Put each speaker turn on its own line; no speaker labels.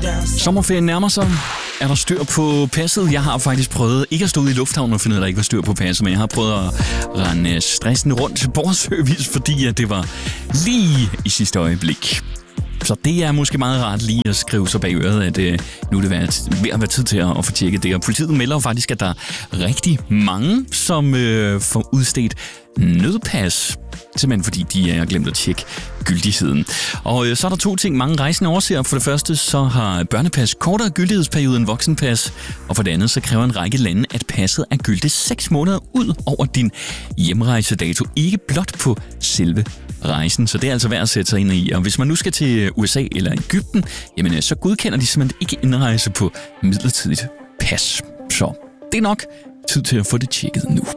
Sommerferien nærmer sig. Er der styr på passet? Jeg har faktisk prøvet ikke at stå ude i lufthavnen og finde ud af, at der ikke var styr på passet, men jeg har prøvet at rende stressen rundt til borgerservice, fordi at det var lige i sidste øjeblik. Så det er måske meget rart lige at skrive sig bag øret, at nu er det ved at være tid til at få tjekket det. Og politiet melder jo faktisk, at der er rigtig mange, som får udstedt nødpas. Simpelthen fordi de er glemt at tjekke gyldigheden. Og så er der to ting, mange rejsende overser. For det første så har børnepas kortere gyldighedsperiode end voksenpas. Og for det andet så kræver en række lande, at passet er gyldigt 6 måneder ud over din hjemrejsedato. Ikke blot på selve rejsen, så det er altså værd at sætte sig ind i. Og hvis man nu skal til USA eller Egypten, jamen så godkender de simpelthen ikke indrejse på midlertidigt pas. Så det er nok tid til at få det tjekket nu.